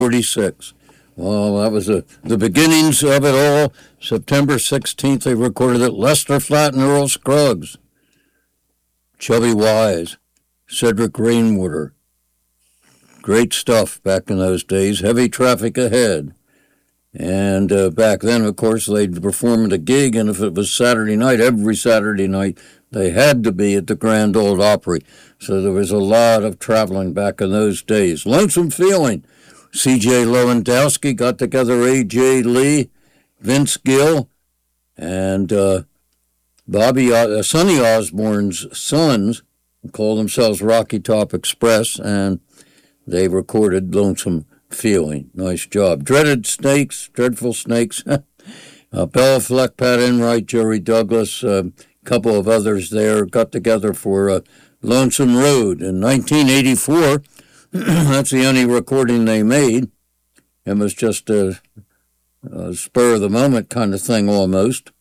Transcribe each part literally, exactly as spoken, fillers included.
forty-six. Well, that was a, the beginnings of it all. September sixteenth, they recorded it. Lester Flatt and Earl Scruggs, Chubby Wise, Cedric Rainwater. Great stuff back in those days. Heavy Traffic Ahead. And uh, back then, of course, they'd perform at a gig, and if it was Saturday night, every Saturday night, they had to be at the Grand Ole Opry. So there was a lot of traveling back in those days. Lonesome Feeling. C J Lewandowski got together A J Lee, Vince Gill, and uh, Bobby uh, Sonny Osborne's sons called themselves Rocky Top Express, and they recorded Lonesome Feeling. Nice job. Dreaded Snakes, Dreadful Snakes. uh, Bella Fleck, Pat Enright, Jerry Douglas, a uh, couple of others there got together for uh, Lonesome Road in nineteen eighty-four. That's the only recording they made. It was just a, a spur of the moment kind of thing almost.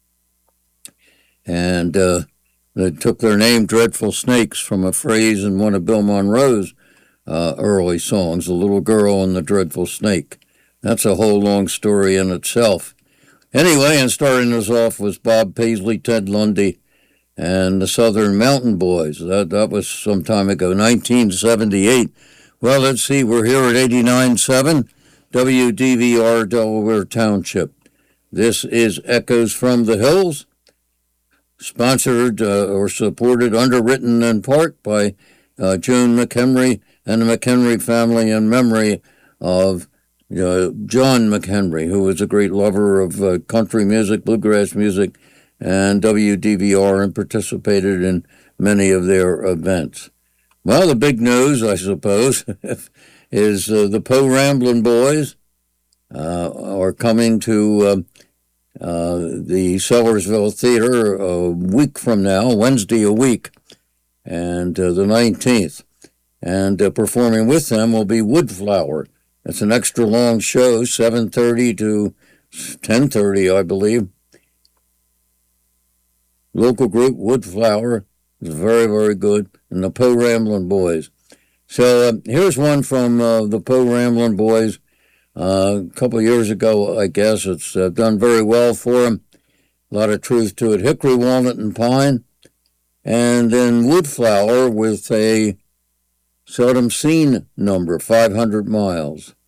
And uh, they took their name, Dreadful Snakes, from a phrase in one of Bill Monroe's uh, early songs, The Little Girl and the Dreadful Snake. That's a whole long story in itself. Anyway, and starting us off was Bob Paisley, Ted Lundy, and the Southern Mountain Boys. That that was some time ago, nineteen seventy-eight. Well, let's see, we're here at eighty-nine point seven W D V R Delaware Township. This is Echoes from the Hills, sponsored uh, or supported, underwritten in part by uh, Joan McHenry and the McHenry family in memory of uh, John McHenry, who was a great lover of uh, country music, bluegrass music, and W D V R, and participated in many of their events. Well, the big news, I suppose, is uh, the Po Ramblin' Boys uh, are coming to uh, uh, the Sellersville Theater a week from now, Wednesday a week, and uh, the nineteenth. And uh, performing with them will be Woodflower. It's an extra long show, seven thirty to ten thirty, I believe. Local group Woodflower is very, very good, and the Po Ramblin' Boys. So uh, here's one from uh, the Po Ramblin' Boys uh, a couple of years ago, I guess. It's uh, done very well for them. A lot of truth to it. Hickory, Walnut, and Pine. And then Woodflower with a seldom seen number, five hundred miles.